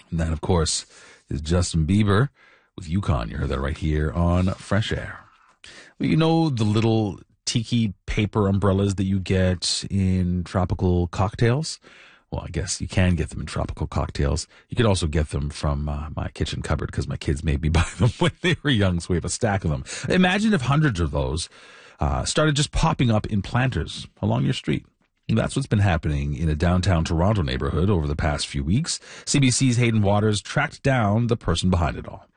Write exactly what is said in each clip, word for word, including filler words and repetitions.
And that, of course, is Justin Bieber with Yukon. You heard that right here on Fresh Air. Well, you know the little tiki paper umbrellas that you get in tropical cocktails? Well, I guess you can get them in tropical cocktails. You could also get them from uh, my kitchen cupboard because my kids made me buy them when they were young, so we have a stack of them. Imagine if hundreds of those uh, started just popping up in planters along your street. That's what's been happening in a downtown Toronto neighborhood over the past few weeks. C B C's Hayden Waters tracked down the person behind it all.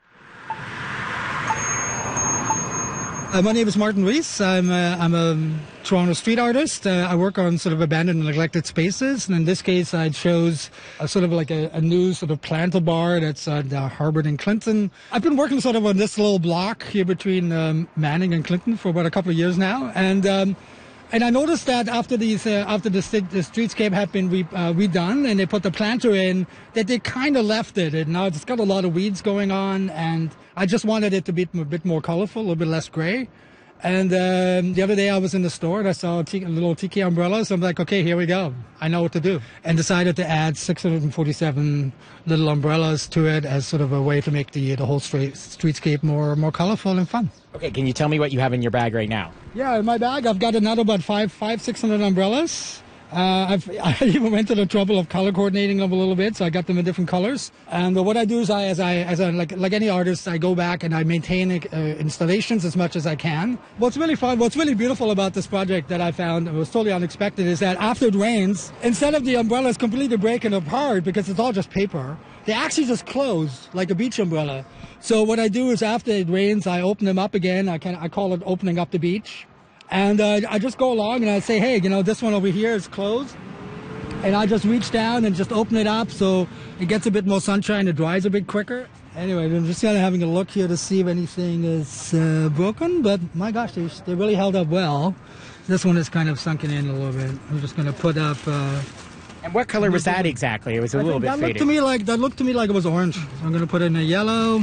Uh, my name is Martin Rees. I'm a, I'm a Toronto street artist. Uh, I work on sort of abandoned and neglected spaces. And in this case, I chose a sort of like a, a new sort of planter bar that's at uh, Harbert and Clinton. I've been working sort of on this little block here between um, Manning and Clinton for about a couple of years now. And um, and I noticed that after these uh, after the, st- the streetscape had been re- uh, redone and they put the planter in, that they kind of left it. And now it's got a lot of weeds going on, and I just wanted it to be a bit more colorful, a little bit less gray. And um, the other day I was in the store and I saw a, t- a little tiki umbrella, so I'm like, okay, here we go. I know what to do. And decided to add six hundred forty-seven little umbrellas to it as sort of a way to make the the whole street, streetscape more more colorful and fun. Okay, can you tell me what you have in your bag right now? Yeah, in my bag I've got another about five, five, six hundred umbrellas. Uh, I've, I even went to the trouble of color coordinating them a little bit, so I got them in different colors. And uh, what I do is, I, as I, as I, like, like any artist, I go back and I maintain uh, installations as much as I can. What's really fun, what's really beautiful about this project that I found, it was totally unexpected, is that after it rains, instead of the umbrellas completely breaking apart because it's all just paper, they actually just close like a beach umbrella. So what I do is, after it rains, I open them up again. I can, I call it opening up the beach. And uh, I just go along and I say, hey, you know, this one over here is closed. And I just reach down and just open it up so it gets a bit more sunshine, it dries a bit quicker. Anyway, I'm just kind of having a look here to see if anything is uh, broken. But my gosh, they, they really held up well. This one is kind of sunken in a little bit. I'm just going to put up... Uh, and what color was that exactly? It was a I little bit that faded. Looked to me like, that looked to me like it was orange. So I'm going to put it in a yellow.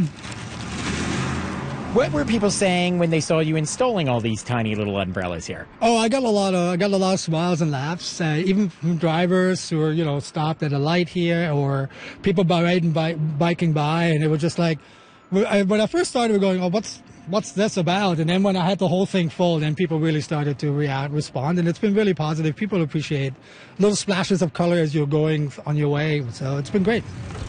What were people saying when they saw you installing all these tiny little umbrellas here? Oh, I got a lot of I got a lot of smiles and laughs, uh, even from drivers who were, you know, stopped at a light here, or people by riding by, biking by, and it was just like, when I first started, we were going, oh, what's what's this about? And then when I had the whole thing full, then people really started to react, respond, and it's been really positive. People appreciate little splashes of color as you're going on your way, so it's been great.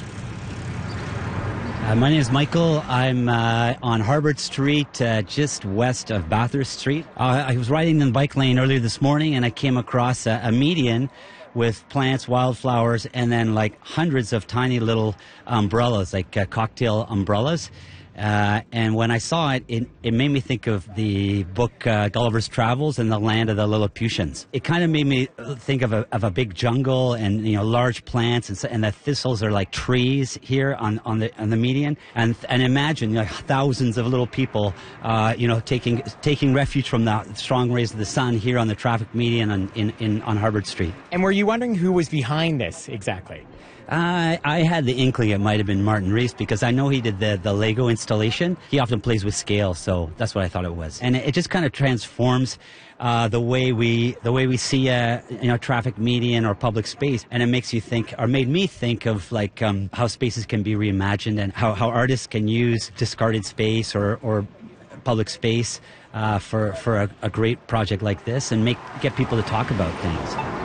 Uh, my name is Michael. I'm uh, on Harbert Street, uh, just west of Bathurst Street. Uh, I was riding in the bike lane earlier this morning, and I came across a, a median with plants, wildflowers, and then like hundreds of tiny little umbrellas, like uh, cocktail umbrellas. Uh, and when I saw it, it, it made me think of the book uh, Gulliver's Travels and the Land of the Lilliputians. It kind of made me think of a, of a big jungle and, you know, large plants, and, so, and the thistles are like trees here on, on the on the median. And and imagine, you know, thousands of little people, uh, you know, taking taking refuge from the strong rays of the sun here on the traffic median on in, in on Harbert Street. And were you wondering who was behind this exactly? I I had the inkling it might have been Martin Rees, because I know he did the, the Lego installation. He often plays with scale, so that's what I thought it was. And it, it just kind of transforms uh, the way we the way we see a you know traffic median or public space, and it makes you think, or made me think of like um, how spaces can be reimagined, and how, how artists can use discarded space or or public space uh, for for a, a great project like this, and make get people to talk about things.